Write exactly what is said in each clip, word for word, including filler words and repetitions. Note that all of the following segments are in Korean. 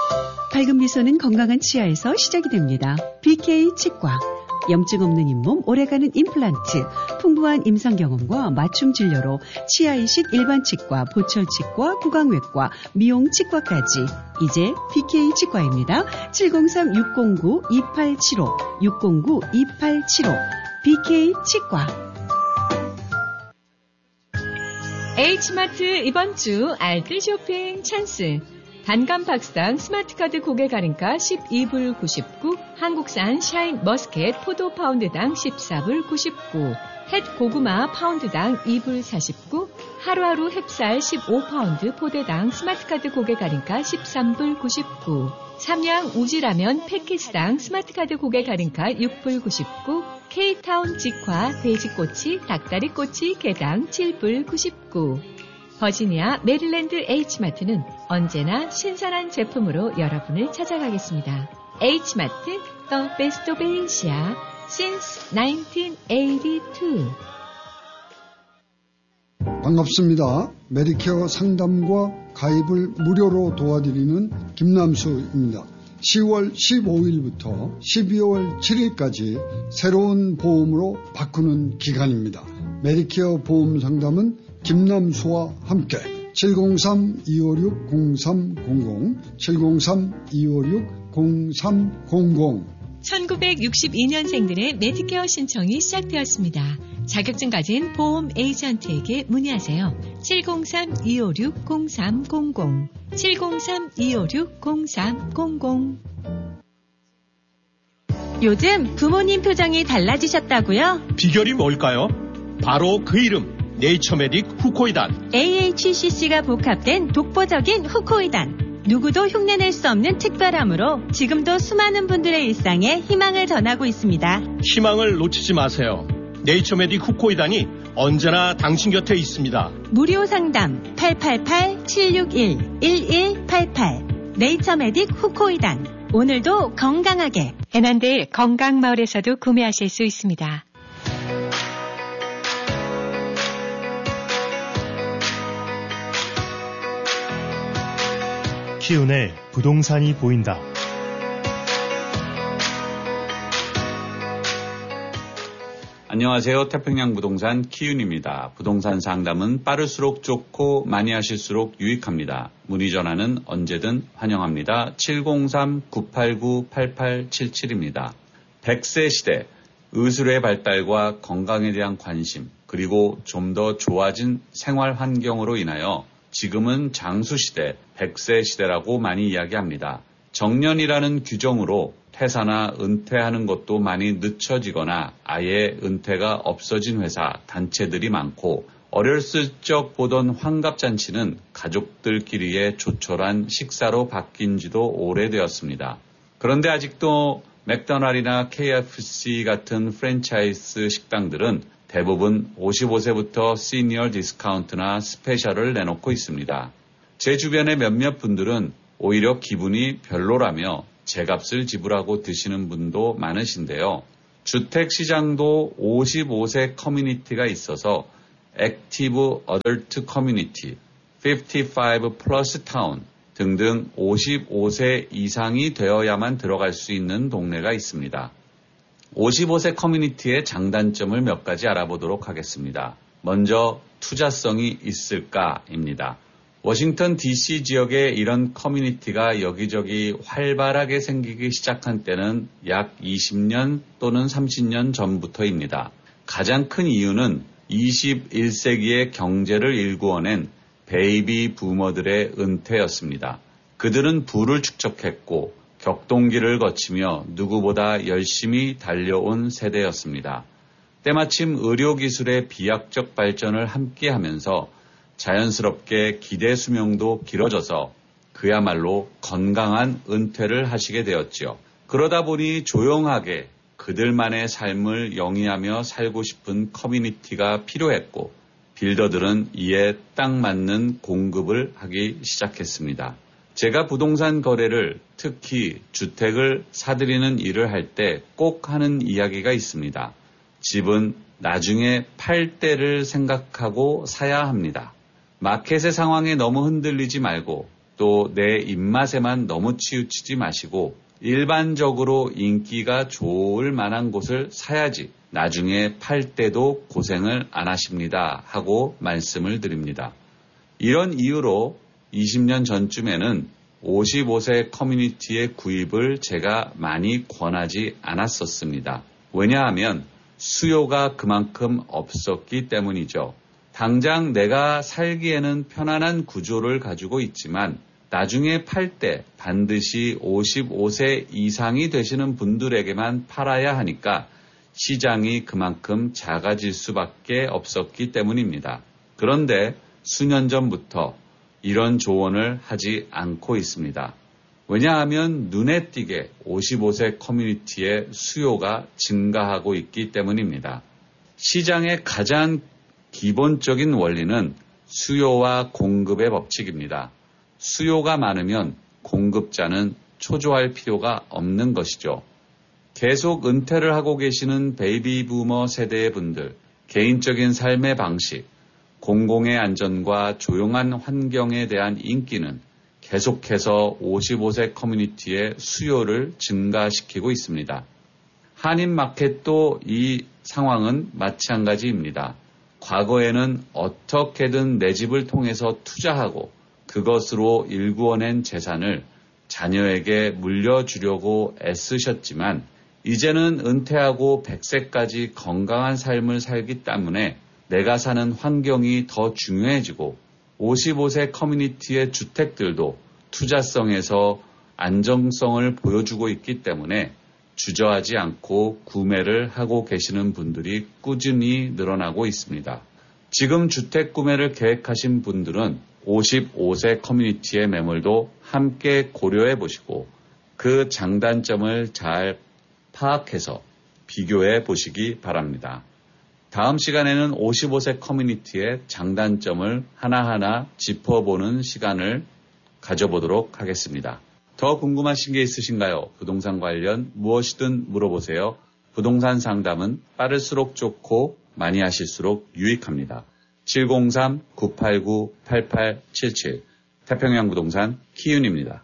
밝은 미소는 건강한 치아에서 시작이 됩니다. 비케이 치과. 염증 없는 잇몸, 오래가는 임플란트, 풍부한 임상 경험과 맞춤 진료로 치아 이식 일반 치과, 보철 치과, 구강외과, 미용 치과까지. 이제 비케이 치과입니다. 칠공삼 육공구 이팔칠오, 육공구 이팔칠오. 비케이 치과. H마트 이번 주 알뜰 쇼핑 찬스. 단감 박상 스마트카드 고객 할인가 십이 불 구십구, 한국산 샤인 머스켓 포도 파운드당 십사 불 구십구, 햇 고구마 파운드당 이 불 사십구, 하루하루 햅쌀 십오 파운드 포대당 스마트카드 고객 할인가 십삼 불 구십구, 삼양 우지라면 패키지당 스마트카드 고객 할인가 육 불 구십구, K타운 직화 돼지꼬치 닭다리꼬치 개당 칠 불 구십구. 버지니아 메릴랜드 H마트는 언제나 신선한 제품으로 여러분을 찾아가겠습니다. H마트, The Best of Asia, since 나인틴 에이티투. 반갑습니다. 메디케어 상담과 가입을 무료로 도와드리는 김남수입니다. 시월 십오일부터 십이월 칠일까지 새로운 보험으로 바꾸는 기간입니다. 메디케어 보험 상담은 김남수와 함께 칠공삼 이오육 공삼공공, 칠공삼 이오육 공삼공공. 천구백육십이년생들의 메디케어 신청이 시작되었습니다. 자격증 가진 보험 에이전트에게 문의하세요. 칠공삼 이오육 공삼공공, 칠공삼 이오육 공삼공공. 요즘 부모님 표정이 달라지셨다고요? 비결이 뭘까요? 바로 그 이름, 네이처메딕 후코이단. 에이에이치씨씨가 복합된 독보적인 후코이단. 누구도 흉내낼 수 없는 특별함으로 지금도 수많은 분들의 일상에 희망을 전하고 있습니다. 희망을 놓치지 마세요. 네이처메딕 후코이단이 언제나 당신 곁에 있습니다. 무료 상담 팔팔팔 칠육일 일일팔팔. 네이처메딕 후코이단. 오늘도 건강하게. 해난들 건강마을에서도 구매하실 수 있습니다. 키운의 부동산이 보인다. 안녕하세요. 태평양 부동산 키운입니다. 부동산 상담은 빠를수록 좋고 많이 하실수록 유익합니다. 문의 전화는 언제든 환영합니다. 칠공삼 구팔구 팔팔칠칠입니다. 백 세 시대, 의술의 발달과 건강에 대한 관심, 그리고 좀 더 좋아진 생활 환경으로 인하여 지금은 장수시대, 백 세 시대라고 많이 이야기합니다. 정년이라는 규정으로 퇴사나 은퇴하는 것도 많이 늦춰지거나 아예 은퇴가 없어진 회사, 단체들이 많고 어렸을 적 보던 환갑잔치는 가족들끼리의 조촐한 식사로 바뀐 지도 오래되었습니다. 그런데 아직도 맥도날드나 케이에프씨 같은 프랜차이즈 식당들은 대부분 오십오 세부터 시니어 디스카운트나 스페셜을 내놓고 있습니다. 제 주변의 몇몇 분들은 오히려 기분이 별로라며 제값을 지불하고 드시는 분도 많으신데요. 주택시장도 오십오 세 커뮤니티가 있어서 액티브 어덜트 커뮤니티, 오십오 플러스 타운 등등 오십오 세 이상이 되어야만 들어갈 수 있는 동네가 있습니다. 오십오 세 커뮤니티의 장단점을 몇 가지 알아보도록 하겠습니다. 먼저 투자성이 있을까입니다. 워싱턴 디씨 지역에 이런 커뮤니티가 여기저기 활발하게 생기기 시작한 때는 약 이십 년 또는 삼십 년 전부터입니다. 가장 큰 이유는 이십일 세기의 경제를 일구어낸 베이비 부머들의 은퇴였습니다. 그들은 부를 축적했고 격동기를 거치며 누구보다 열심히 달려온 세대였습니다. 때마침 의료기술의 비약적 발전을 함께하면서 자연스럽게 기대 수명도 길어져서 그야말로 건강한 은퇴를 하시게 되었지요. 그러다 보니 조용하게 그들만의 삶을 영위하며 살고 싶은 커뮤니티가 필요했고 빌더들은 이에 딱 맞는 공급을 하기 시작했습니다. 제가 부동산 거래를 특히 주택을 사들이는 일을 할 때 꼭 하는 이야기가 있습니다. 집은 나중에 팔 때를 생각하고 사야 합니다. 마켓의 상황에 너무 흔들리지 말고 또 내 입맛에만 너무 치우치지 마시고 일반적으로 인기가 좋을 만한 곳을 사야지 나중에 팔 때도 고생을 안 하십니다 하고 말씀을 드립니다. 이런 이유로 이십 년 전쯤에는 오십오 세 커뮤니티의 구입을 제가 많이 권하지 않았었습니다. 왜냐하면 수요가 그만큼 없었기 때문이죠. 당장 내가 살기에는 편안한 구조를 가지고 있지만 나중에 팔 때 반드시 오십오 세 이상이 되시는 분들에게만 팔아야 하니까 시장이 그만큼 작아질 수밖에 없었기 때문입니다. 그런데 수년 전부터 이런 조언을 하지 않고 있습니다. 왜냐하면 눈에 띄게 오십오 세 커뮤니티의 수요가 증가하고 있기 때문입니다. 시장의 가장 기본적인 원리는 수요와 공급의 법칙입니다. 수요가 많으면 공급자는 초조할 필요가 없는 것이죠. 계속 은퇴를 하고 계시는 베이비 부머 세대의 분들, 개인적인 삶의 방식, 공공의 안전과 조용한 환경에 대한 인기는 계속해서 오십오 세 커뮤니티의 수요를 증가시키고 있습니다. 한인마켓도 이 상황은 마찬가지입니다. 과거에는 어떻게든 내 집을 통해서 투자하고 그것으로 일구어낸 재산을 자녀에게 물려주려고 애쓰셨지만 이제는 은퇴하고 백 세까지 건강한 삶을 살기 때문에 내가 사는 환경이 더 중요해지고 오십오 세 커뮤니티의 주택들도 투자성에서 안정성을 보여주고 있기 때문에 주저하지 않고 구매를 하고 계시는 분들이 꾸준히 늘어나고 있습니다. 지금 주택 구매를 계획하신 분들은 오십오 세 커뮤니티의 매물도 함께 고려해 보시고 그 장단점을 잘 파악해서 비교해 보시기 바랍니다. 다음 시간에는 오십오 세 커뮤니티의 장단점을 하나하나 짚어보는 시간을 가져보도록 하겠습니다. 더 궁금하신 게 있으신가요? 부동산 관련 무엇이든 물어보세요. 부동산 상담은 빠를수록 좋고 많이 하실수록 유익합니다. 칠공삼 구팔구 팔팔칠칠 태평양 부동산 키윤입니다.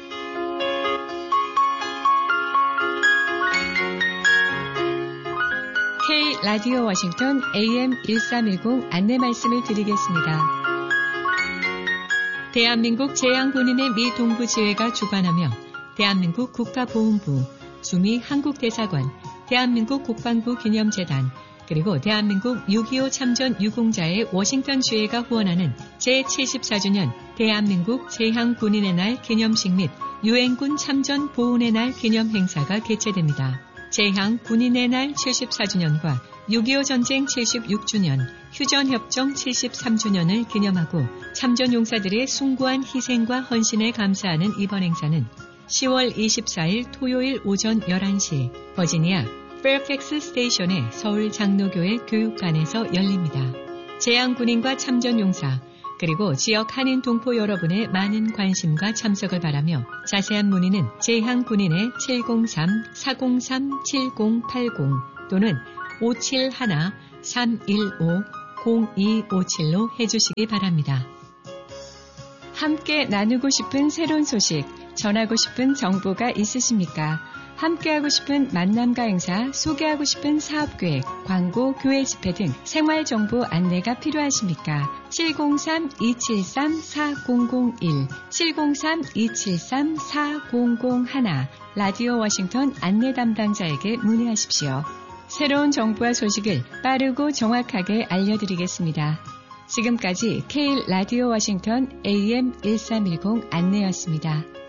K 라디오 워싱턴 에이엠 일삼일공 안내 말씀을 드리겠습니다. 대한민국 제양군인의 미 동부지회가 주관하며 대한민국 국가보훈부, 주미 한국대사관, 대한민국 국방부 기념재단, 그리고 대한민국 육이오 참전 유공자의 워싱턴 주회가 후원하는 제칠십사 주년 대한민국 제향군인의 날 기념식 및 유엔군 참전 보훈의 날 기념 행사가 개최됩니다. 제향군인의 날 칠십사 주년과 육이오 전쟁 칠십육 주년, 휴전협정 칠십삼 주년을 기념하고 참전용사들의 숭고한 희생과 헌신에 감사하는 이번 행사는 시월 이십사일 토요일 오전 열한 시 버지니아 페어팩스 스테이션의 서울 장로교회 교육관에서 열립니다. 제향군인과 참전용사 그리고 지역 한인 동포 여러분의 많은 관심과 참석을 바라며 자세한 문의는 제향군인의 칠공삼 사공삼 칠공팔공 또는 오칠일 삼일오 공이오칠로 해주시기 바랍니다. 함께 나누고 싶은 새로운 소식, 전하고 싶은 정보가 있으십니까? 함께하고 싶은 만남과 행사, 소개하고 싶은 사업계획, 광고, 교회 집회 등 생활정보 안내가 필요하십니까? 칠공삼 이칠삼 사공공일, 칠공삼 이칠삼 사공공일 라디오 워싱턴 안내 담당자에게 문의하십시오. 새로운 정보와 소식을 빠르고 정확하게 알려드리겠습니다. 지금까지 K 라디오 워싱턴 에이엠 일삼일공 안내였습니다.